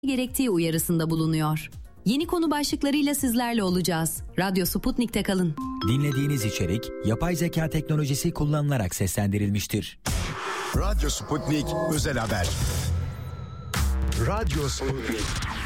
gerektiği uyarısında bulunuyor. Yeni konu başlıklarıyla sizlerle olacağız. Radyo Sputnik'te kalın. Dinlediğiniz içerik yapay zeka teknolojisi kullanılarak seslendirilmiştir. Radyo Sputnik Özel Haber. Radyo Sputnik.